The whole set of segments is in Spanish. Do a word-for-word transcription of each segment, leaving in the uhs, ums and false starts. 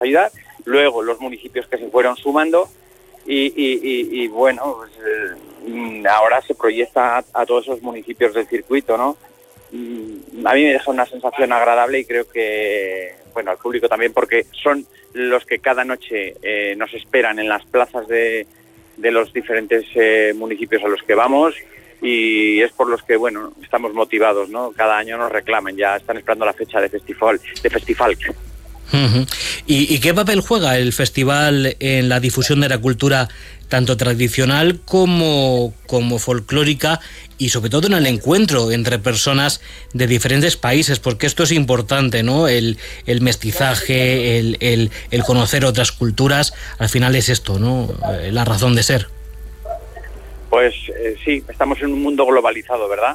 ayudar, luego los municipios que se fueron sumando y, y, y, y bueno, pues, eh, ahora se proyecta a, a todos esos municipios del circuito, ¿no? A mí me deja una sensación agradable y creo que, bueno, al público también, porque son los que cada noche eh, nos esperan en las plazas de, de los diferentes eh, municipios a los que vamos, y es por los que, bueno, estamos motivados, ¿no? Cada año nos reclaman, ya están esperando la fecha de festival, de festival. Uh-huh. ¿Y, ¿Y qué papel juega el festival en la difusión de la cultura tanto tradicional como, como folclórica, y sobre todo en el encuentro entre personas de diferentes países? Porque esto es importante, ¿no? El, el mestizaje, el, el, el conocer otras culturas, al final es esto, ¿no? La razón de ser. Pues eh, sí, estamos en un mundo globalizado, ¿verdad?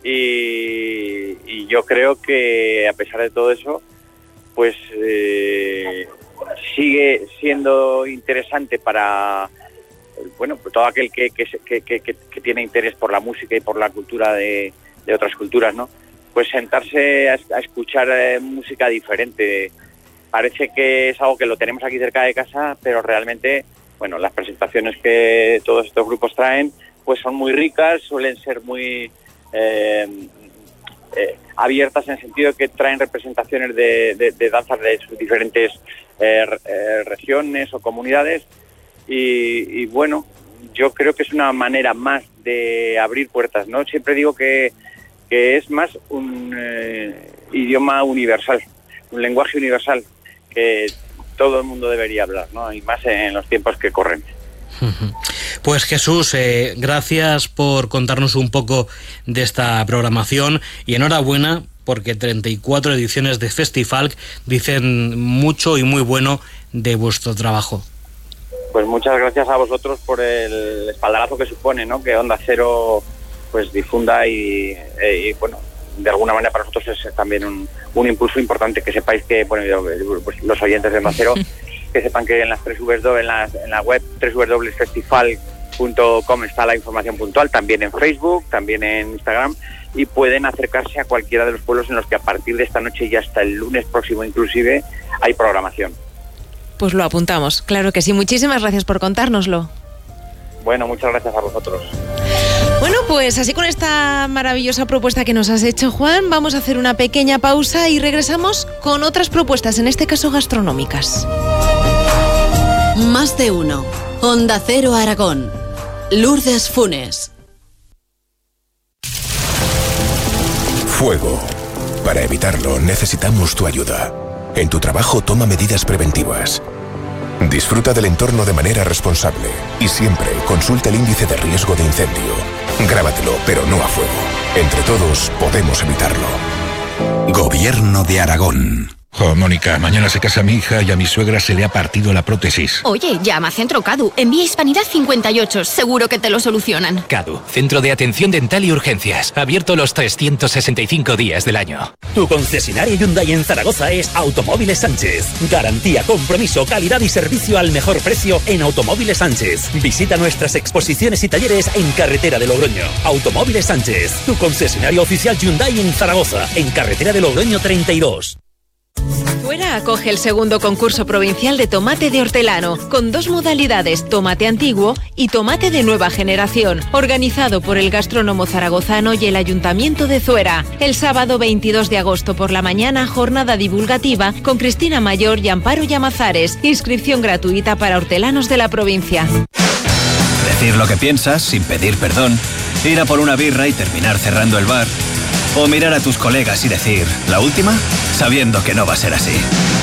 Y, y yo creo que a pesar de todo eso, pues eh, sigue siendo interesante para, bueno, todo aquel que, que, que, que, que tiene interés por la música y por la cultura de, de otras culturas, ¿no? Pues sentarse a, a escuchar eh, música diferente. Parece que es algo que lo tenemos aquí cerca de casa, pero realmente, bueno, las presentaciones que todos estos grupos traen, pues son muy ricas, suelen ser muy eh, eh, abiertas en el sentido de que traen representaciones de, de, de danzas de sus diferentes eh, eh, regiones o comunidades. Y, y bueno, yo creo que es una manera más de abrir puertas, ¿no? Siempre digo que, que es más un eh, idioma universal, un lenguaje universal que todo el mundo debería hablar, ¿no? Y más en los tiempos que corren. Pues Jesús, eh, gracias por contarnos un poco de esta programación y enhorabuena, porque treinta y cuatro ediciones de Festival dicen mucho y muy bueno de vuestro trabajo. Pues muchas gracias a vosotros por el espaldarazo que supone, ¿no? Que Onda Cero pues difunda y, y bueno, de alguna manera para nosotros es también un, un impulso importante. Que sepáis que, bueno, pues los oyentes de Onda Cero, que sepan que en las tres w en la, en la web doble u doble u doble u punto festival punto com está la información puntual, también en Facebook, también en Instagram, y pueden acercarse a cualquiera de los pueblos en los que a partir de esta noche y hasta el lunes próximo inclusive hay programación. Pues lo apuntamos, claro que sí. Muchísimas gracias por contárnoslo. Bueno, muchas gracias a vosotros. Bueno, pues así con esta maravillosa propuesta que nos has hecho, Juan, vamos a hacer una pequeña pausa y regresamos con otras propuestas, en este caso gastronómicas. Más de uno. Onda Cero Aragón. Lourdes Funes. Fuego. Para evitarlo necesitamos tu ayuda. En tu trabajo toma medidas preventivas. Disfruta del entorno de manera responsable y siempre consulta el índice de riesgo de incendio. Grábatelo, pero no a fuego. Entre todos podemos evitarlo. Gobierno de Aragón. Oh, Mónica, mañana se casa mi hija y a mi suegra se le ha partido la prótesis. Oye, llama a Centro Cadu. Envía Hispanidad cincuenta y ocho. Seguro que te lo solucionan. Cadu, Centro de Atención Dental y Urgencias. Abierto los trescientos sesenta y cinco días del año. Tu concesionario Hyundai en Zaragoza es Automóviles Sánchez. Garantía, compromiso, calidad y servicio al mejor precio en Automóviles Sánchez. Visita nuestras exposiciones y talleres en Carretera de Logroño. Automóviles Sánchez, tu concesionario oficial Hyundai en Zaragoza, en Carretera de Logroño treinta y dos. Zuera acoge el segundo concurso provincial de tomate de hortelano, con dos modalidades, tomate antiguo y tomate de nueva generación, organizado por el gastrónomo zaragozano y el Ayuntamiento de Zuera. El sábado veintidós de agosto por la mañana, jornada divulgativa con Cristina Mayor y Amparo Llamazares. Inscripción gratuita para hortelanos de la provincia. Decir lo que piensas sin pedir perdón, ir a por una birra y terminar cerrando el bar. O mirar a tus colegas y decir, ¿la última? Sabiendo que no va a ser así.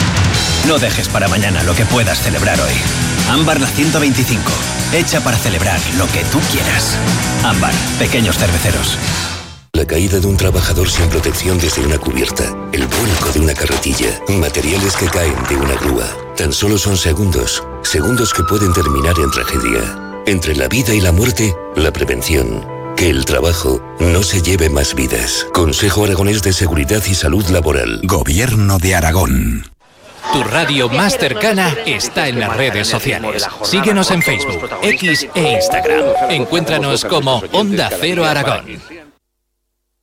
No dejes para mañana lo que puedas celebrar hoy. Ámbar la ciento veinticinco. Hecha para celebrar lo que tú quieras. Ámbar, pequeños cerveceros. La caída de un trabajador sin protección desde una cubierta, el vuelco de una carretilla, materiales que caen de una grúa. Tan solo son segundos, segundos que pueden terminar en tragedia. Entre la vida y la muerte, la prevención. Que el trabajo no se lleve más vidas. Consejo Aragonés de Seguridad y Salud Laboral. Gobierno de Aragón. Tu radio más cercana está en las redes sociales. Síguenos en Facebook, X e Instagram. Encuéntranos como Onda Cero Aragón.